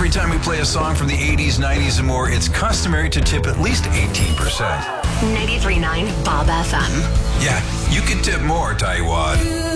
Every time we play a song from the 80s, 90s, and more, it's customary to tip at least 18%. 93.9 Bob FM. Yeah, you can tip more, Taiwan.